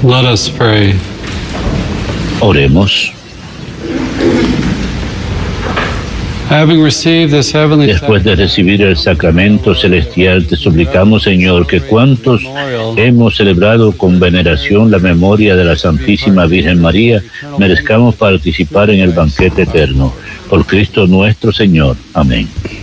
Let us pray. Oremos. Having received this heavenly Después de recibir el sacramento celestial, te suplicamos, Señor, que cuantos hemos celebrado con veneración la memoria de la Santísima Virgen María, merezcamos participar en el banquete eterno. Por Cristo nuestro Señor. Amén.